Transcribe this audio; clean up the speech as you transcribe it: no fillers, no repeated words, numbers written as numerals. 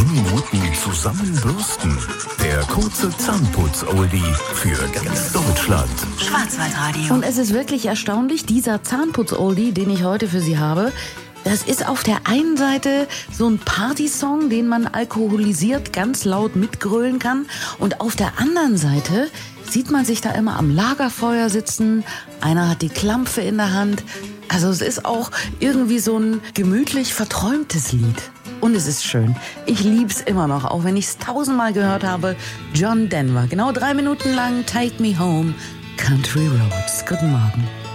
Minuten zusammenbürsten. Der kurze Zahnputz-Oldie für ganz Deutschland. Schwarzwaldradio. Und es ist wirklich erstaunlich, dieser Zahnputz-Oldie, den ich heute für Sie habe, das ist auf der einen Seite so ein Partysong, den man alkoholisiert ganz laut mitgrölen kann. Und auf der anderen Seite sieht man sich da immer am Lagerfeuer sitzen. Einer hat die Klampfe in der Hand. Also es ist auch irgendwie so ein gemütlich verträumtes Lied. Und es ist schön. Ich lieb's immer noch, auch wenn ich es 1000-mal gehört habe. John Denver, genau 3 Minuten lang, Take Me Home, Country Roads. Guten Morgen.